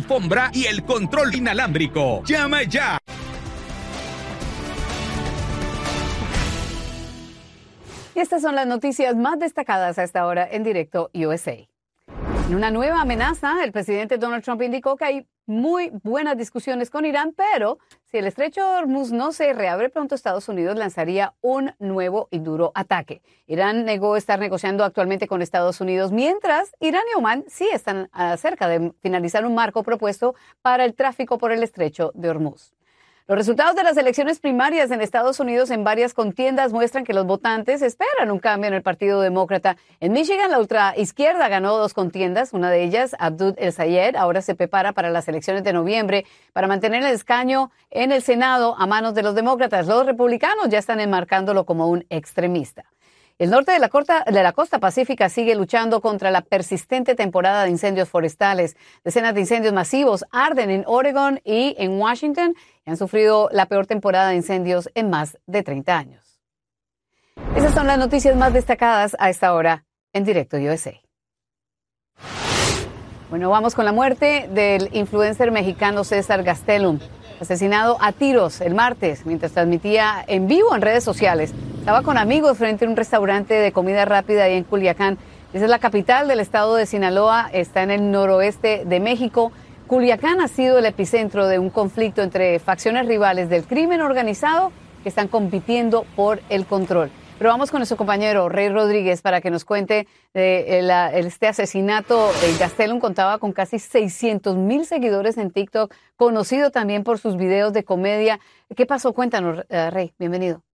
alfombra y el control inalámbrico. Llama ya. Y estas son las noticias más destacadas a esta hora en Directo USA. En una nueva amenaza, el presidente Donald Trump indicó que hay muy buenas discusiones con Irán, pero si el estrecho de Hormuz no se reabre pronto, Estados Unidos lanzaría un nuevo y duro ataque. Irán negó estar negociando actualmente con Estados Unidos, mientras Irán y Omán sí están cerca de finalizar un marco propuesto para el tráfico por el estrecho de Hormuz. Los resultados de las elecciones primarias en Estados Unidos en varias contiendas muestran que los votantes esperan un cambio en el Partido Demócrata. En Michigan, la ultraizquierda ganó 2 contiendas. Una de ellas, Abdul El-Sayed, ahora se prepara para las elecciones de noviembre para mantener el escaño en el Senado a manos de los demócratas. Los republicanos ya están enmarcándolo como un extremista. El norte de la costa pacífica sigue luchando contra la persistente temporada de incendios forestales. Decenas de incendios masivos arden en Oregon y en Washington y han sufrido la peor temporada de incendios en más de 30 años. Esas son las noticias más destacadas a esta hora en Directo USA. Bueno, vamos con la muerte del influencer mexicano César Gastelum, asesinado a tiros el martes mientras transmitía en vivo en redes sociales. Estaba con amigos frente a un restaurante de comida rápida ahí en Culiacán. Esa es la capital del estado de Sinaloa, está en el noroeste de México. Culiacán ha sido el epicentro de un conflicto entre facciones rivales del crimen organizado que están compitiendo por el control. Pero vamos con nuestro compañero Rey Rodríguez para que nos cuente este asesinato. Gastelum contaba con casi 600,000 seguidores en TikTok, conocido también por sus videos de comedia. ¿Qué pasó? Cuéntanos, Rey. Bienvenido.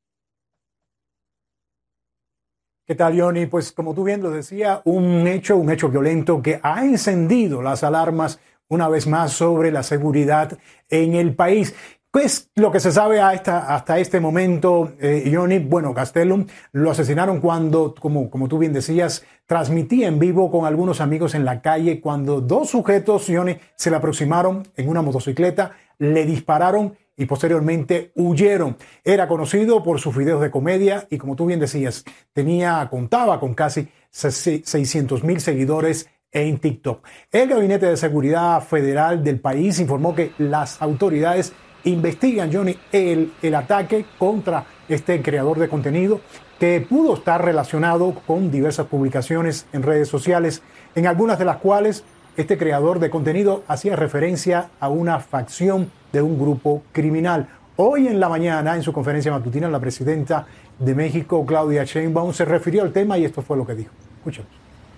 ¿Qué tal, Johnny? Pues como tú bien lo decía, un hecho violento que ha encendido las alarmas una vez más sobre la seguridad en el país. Pues lo que se sabe hasta este momento, Johnny, bueno, Gastelum lo asesinaron cuando, como tú bien decías, transmitía en vivo con algunos amigos en la calle cuando 2 sujetos, Johnny, se le aproximaron en una motocicleta, le dispararon y posteriormente huyeron. Era conocido por sus videos de comedia y, como tú bien decías, contaba con casi 600,000 seguidores en TikTok. El Gabinete de Seguridad Federal del país informó que las autoridades investigan, Johnny, el ataque contra este creador de contenido que pudo estar relacionado con diversas publicaciones en redes sociales, en algunas de las cuales este creador de contenido hacía referencia a una facción de un grupo criminal. Hoy en la mañana, en su conferencia matutina, la presidenta de México, Claudia Sheinbaum, se refirió al tema y esto fue lo que dijo. Escuchemos.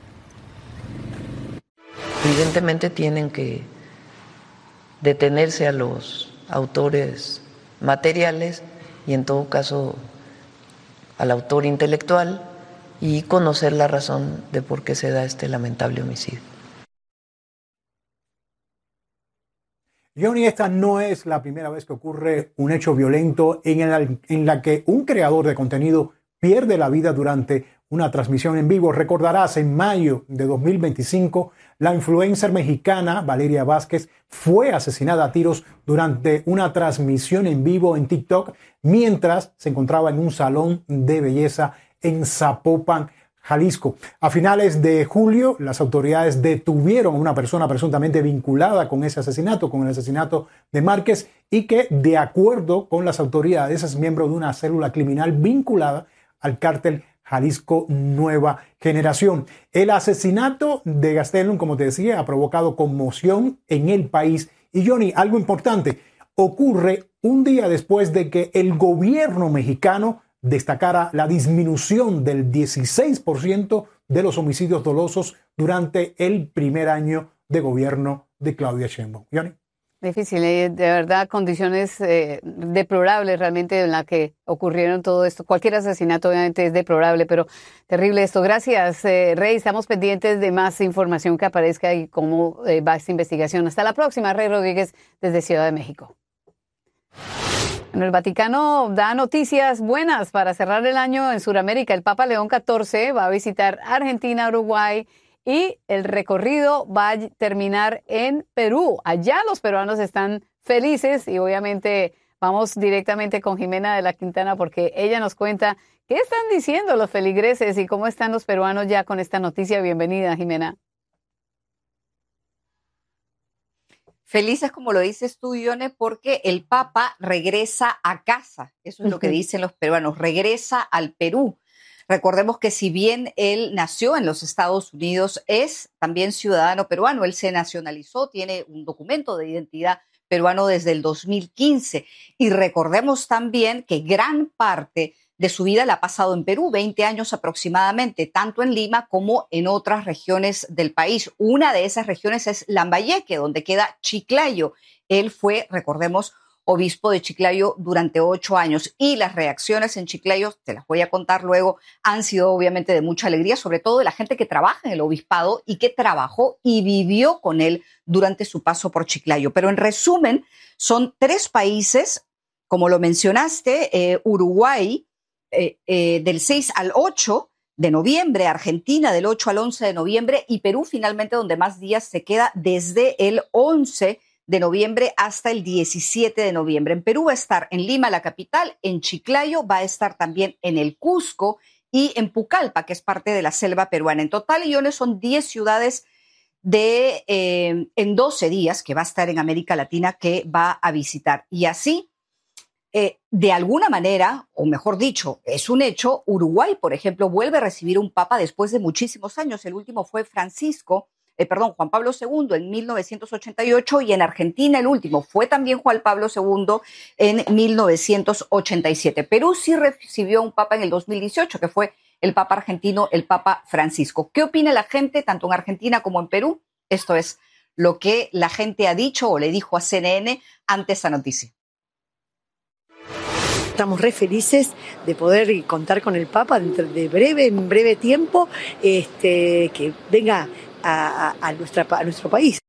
Evidentemente tienen que detenerse a los autores materiales y en todo caso al autor intelectual y conocer la razón de por qué se da este lamentable homicidio. Johnny, esta no es la primera vez que ocurre un hecho violento en la que un creador de contenido pierde la vida durante una transmisión en vivo. Recordarás, en mayo de 2025, la influencer mexicana Valeria Vázquez fue asesinada a tiros durante una transmisión en vivo en TikTok mientras se encontraba en un salón de belleza en Zapopan, Jalisco. A finales de julio, las autoridades detuvieron a una persona presuntamente vinculada con ese asesinato, con el asesinato de Márquez, y que, de acuerdo con las autoridades, es miembro de una célula criminal vinculada al cártel Jalisco Nueva Generación. El asesinato de Gastelum, como te decía, ha provocado conmoción en el país. Y Johnny, algo importante, ocurre un día después de que el gobierno mexicano destacara la disminución del 16% de los homicidios dolosos durante el primer año de gobierno de Claudia Sheinbaum. Johnny. Difícil, de verdad, condiciones deplorables realmente en las que ocurrieron todo esto. Cualquier asesinato obviamente es deplorable, pero terrible esto. Gracias, Rey. Estamos pendientes de más información que aparezca y cómo va esta investigación. Hasta la próxima, Rey Rodríguez, desde Ciudad de México. Bueno, el Vaticano da noticias buenas para cerrar el año en Sudamérica. El Papa León XIV va a visitar Argentina, Uruguay, y el recorrido va a terminar en Perú. Allá los peruanos están felices y obviamente vamos directamente con Jimena de la Quintana porque ella nos cuenta qué están diciendo los feligreses y cómo están los peruanos ya con esta noticia. Bienvenida, Jimena. Felices, como lo dices tú, Ione, porque el Papa regresa a casa. Eso es lo que dicen los peruanos, regresa al Perú. Recordemos que si bien él nació en los Estados Unidos, es también ciudadano peruano. Él se nacionalizó, tiene un documento de identidad peruano desde el 2015. Y recordemos también que gran parte de su vida la ha pasado en Perú, 20 años aproximadamente, tanto en Lima como en otras regiones del país. Una de esas regiones es Lambayeque, donde queda Chiclayo. Él fue, recordemos, obispo de Chiclayo durante 8 años. Y las reacciones en Chiclayo, te las voy a contar luego, han sido obviamente de mucha alegría, sobre todo de la gente que trabaja en el obispado y que trabajó y vivió con él durante su paso por Chiclayo. Pero en resumen, son 3 países, como lo mencionaste, Uruguay, del 6 al 8 de noviembre, Argentina del 8 al 11 de noviembre y Perú finalmente donde más días se queda desde el 11 de noviembre hasta el 17 de noviembre. En Perú va a estar en Lima, la capital, en Chiclayo, va a estar también en el Cusco y en Pucallpa, que es parte de la selva peruana. En total, Ione, son 10 ciudades en 12 días que va a estar en América Latina que va a visitar. Y así, de alguna manera, o mejor dicho, es un hecho, Uruguay, por ejemplo, vuelve a recibir un papa después de muchísimos años. El último fue Juan Pablo II en 1988 y en Argentina el último fue también Juan Pablo II en 1987. Perú sí recibió un papa en el 2018, que fue el papa argentino, el Papa Francisco. ¿Qué opina la gente, tanto en Argentina como en Perú? Esto es lo que la gente ha dicho o le dijo a CNN ante esa noticia. Estamos re felices de poder contar con el Papa en breve tiempo, que venga a nuestro país.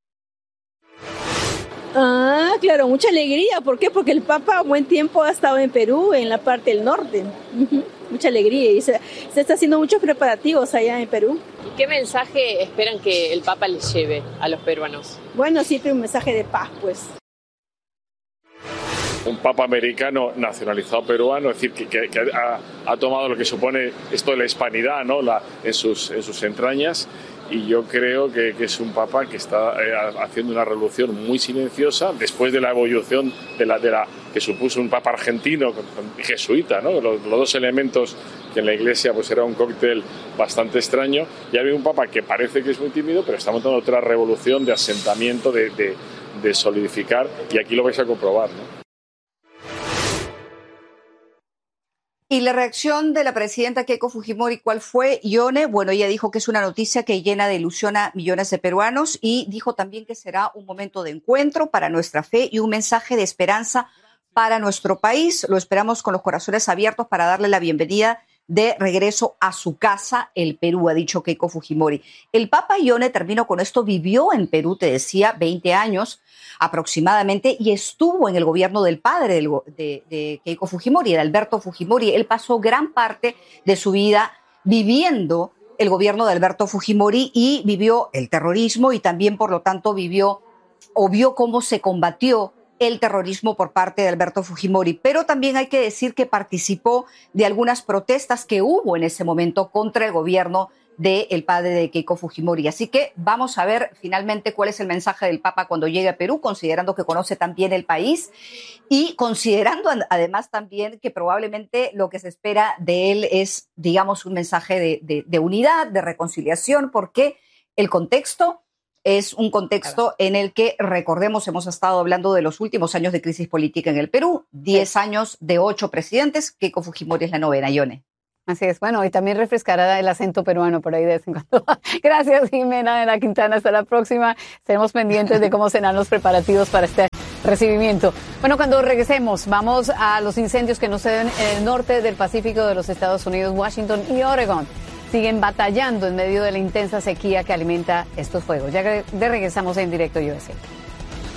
Ah, claro, mucha alegría. ¿Por qué? Porque el Papa buen tiempo ha estado en Perú, en la parte del norte. Mucha alegría y se está haciendo muchos preparativos allá en Perú. ¿Y qué mensaje esperan que el Papa les lleve a los peruanos? Bueno, siempre un mensaje de paz, pues. Un papa americano nacionalizado peruano, es decir, que ha tomado lo que supone esto de la hispanidad, ¿no? en sus entrañas, y yo creo que es un papa que está haciendo una revolución muy silenciosa después de la evolución de la que supuso un papa argentino jesuita, ¿no? Los 2 elementos que en la iglesia pues era un cóctel bastante extraño, y había un papa que parece que es muy tímido, pero está montando otra revolución de asentamiento, de solidificar, y aquí lo vais a comprobar, ¿no? Y la reacción de la presidenta Keiko Fujimori, ¿cuál fue, Ione? Bueno, ella dijo que es una noticia que llena de ilusión a millones de peruanos y dijo también que será un momento de encuentro para nuestra fe y un mensaje de esperanza para nuestro país. Lo esperamos con los corazones abiertos para darle la bienvenida de regreso a su casa, el Perú, ha dicho Keiko Fujimori. El Papa, Ione, termino con esto, vivió en Perú, te decía, 20 años aproximadamente, y estuvo en el gobierno del padre de Keiko Fujimori, de Alberto Fujimori. Él pasó gran parte de su vida viviendo el gobierno de Alberto Fujimori y vivió el terrorismo y también, por lo tanto, vio cómo se combatió el terrorismo por parte de Alberto Fujimori, pero también hay que decir que participó de algunas protestas que hubo en ese momento contra el gobierno del padre de Keiko Fujimori. Así que vamos a ver finalmente cuál es el mensaje del Papa cuando llegue a Perú, considerando que conoce también el país y considerando además también que probablemente lo que se espera de él es, digamos, un mensaje de unidad, de reconciliación, porque el contexto es un contexto en el que, recordemos, hemos estado hablando de los últimos años de crisis política en el Perú, 10 años de 8 presidentes, Keiko Fujimori es la 9ª, Ione. Así es, bueno, y también refrescará el acento peruano por ahí de vez en cuando. Gracias, Jimena de la Quintana, hasta la próxima. Estaremos pendientes de cómo serán los preparativos para este recibimiento. Bueno, cuando regresemos, vamos a los incendios que nos suceden en el norte del Pacífico de los Estados Unidos, Washington y Oregon. Siguen batallando en medio de la intensa sequía que alimenta estos fuegos. Ya regresamos en Directo USA.